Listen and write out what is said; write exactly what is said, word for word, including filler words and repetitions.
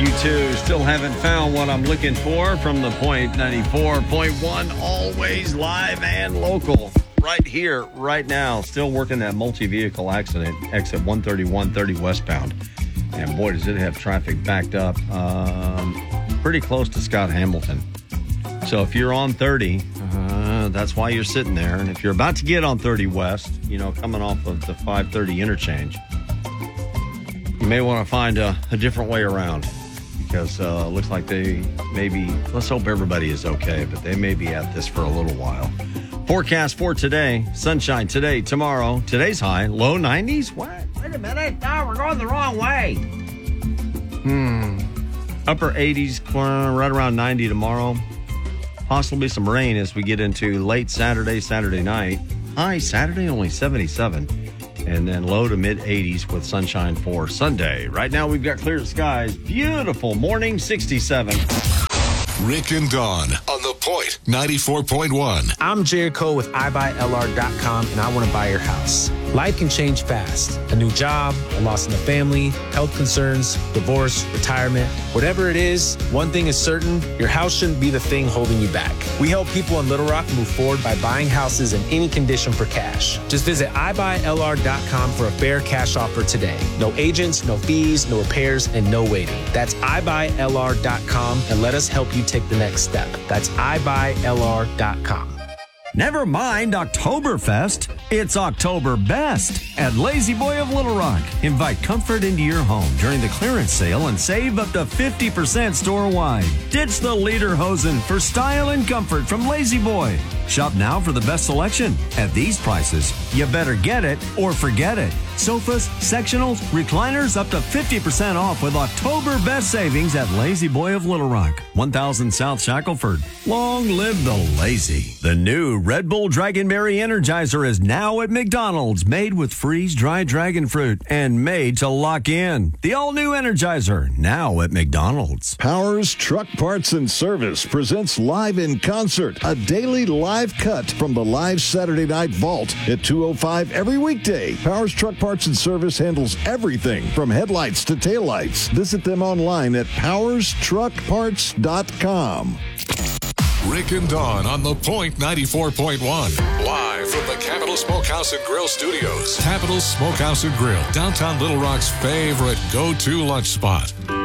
You too. Still haven't found what I'm looking for from the Point ninety-four point one. Always live and local. Right here, right now. Still working that multi-vehicle accident, exit one thirty-one thirty westbound. And boy, does it have traffic backed up. Um, pretty close to Scott Hamilton. So if you're on thirty, uh, that's why you're sitting there. And if you're about to get on thirty West, you know, coming off of the five thirty interchange, you may want to find a, a different way around. Because it uh, looks like they maybe, let's hope everybody is okay, but they may be at this for a little while. Forecast for today, sunshine today, tomorrow. Today's high, low nineties. What? Wait a minute. No, we're going the wrong way. Hmm. Upper eighties, right around ninety tomorrow. Possibly some rain as we get into late Saturday, Saturday night. High Saturday, only seventy-seven. And then low to mid eighties with sunshine for Sunday. Right now, we've got clear skies. Beautiful morning, sixty-seven. Rick and Dawn on the Point ninety-four point one. I'm Jared Cole with i buy L R dot com, and I want to buy your house. Life can change fast. A new job, a loss in the family, health concerns, divorce, retirement. Whatever it is, one thing is certain, your house shouldn't be the thing holding you back. We help people in Little Rock move forward by buying houses in any condition for cash. Just visit i buy L R dot com for a fair cash offer today. No agents, no fees, no repairs, and no waiting. That's i buy L R dot com, and let us help you take the next step. That's i buy L R dot com. Never mind Oktoberfest. It's October Best at Lazy Boy of Little Rock. Invite comfort into your home during the clearance sale and save up to fifty percent store-wide. Ditch the lederhosen for style and comfort from Lazy Boy. Shop now for the best selection. At these prices, you better get it or forget it. Sofas, sectionals, recliners up to fifty percent off with October Best savings at Lazy Boy of Little Rock. one thousand South Shackelford. Long live the lazy. The new Red Bull Dragonberry Energizer is now at McDonald's, made with freeze-dried dragon fruit and made to lock in. The all-new Energizer, now at McDonald's. Powers Truck Parts and Service presents Live in Concert, a daily live cut from the live Saturday Night Vault at two oh five every weekday. Powers Truck Parts and Service handles everything from headlights to taillights. Visit them online at powers truck parts dot com. Rick and Dawn on the Point ninety-four point one. Live from the Capital Smokehouse and Grill Studios. Capital Smokehouse and Grill, downtown Little Rock's favorite go-to lunch spot.